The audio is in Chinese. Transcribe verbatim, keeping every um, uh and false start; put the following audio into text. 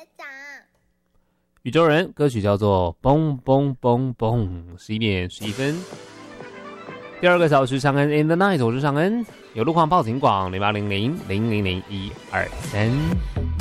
长。 宇宙人歌曲叫做《嘣嘣嘣嘣》，十一点十一分。第二个小时长恩 in the night， 我是长恩，有路况报警广零八零零零零零一二三。